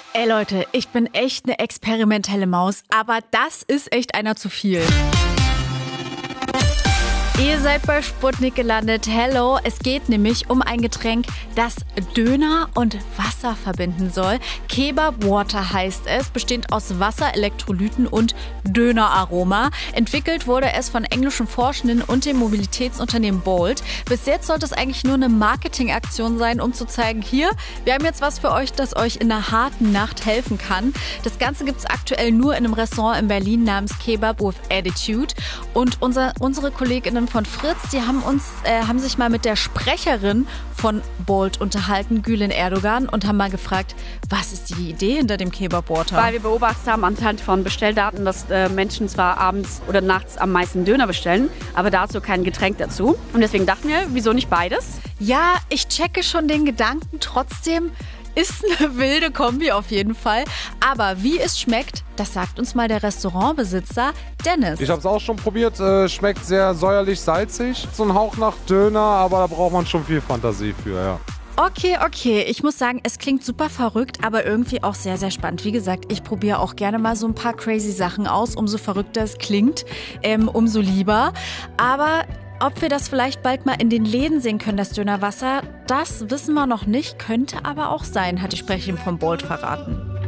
Ey Leute, ich bin echt eine experimentelle Maus, aber das ist echt einer zu viel. Ihr seid bei Sputnik gelandet. Hello, es geht nämlich um ein Getränk, das Döner und Wasser verbinden soll. Kebab Water heißt es, bestehend aus Wasser, Elektrolyten und Döneraroma. Entwickelt wurde es von englischen Forschenden und dem Mobilitätsunternehmen Bolt. Bis jetzt sollte es eigentlich nur eine Marketingaktion sein, um zu zeigen, hier, wir haben jetzt was für euch, das euch in einer harten Nacht helfen kann. Das Ganze gibt es aktuell nur in einem Restaurant in Berlin namens Kebab with Attitude. Und unsere KollegInnen von Fritz, die haben sich mal mit der Sprecherin von Bolt unterhalten, Gülen Erdogan, und haben mal gefragt, was ist die Idee hinter dem Kebab Water? Weil wir beobachtet haben anhand von Bestelldaten, dass Menschen zwar abends oder nachts am meisten Döner bestellen, aber dazu kein Getränk dazu. Und deswegen dachten wir, wieso nicht beides? Ja, ich checke schon den Gedanken, trotzdem ist eine wilde Kombi auf jeden Fall. Aber wie es schmeckt, das sagt uns mal der Restaurantbesitzer Dennis. Ich habe es auch schon probiert, schmeckt sehr säuerlich-salzig. So ein Hauch nach Döner, aber da braucht man schon viel Fantasie für, ja. Okay. Ich muss sagen, es klingt super verrückt, aber irgendwie auch sehr, sehr spannend. Wie gesagt, ich probiere auch gerne mal so ein paar crazy Sachen aus. Umso verrückter es klingt, umso lieber. Aber ob wir das vielleicht bald mal in den Läden sehen können, das Dönerwasser, das wissen wir noch nicht. Könnte aber auch sein, hat die Sprecherin von Bolt verraten.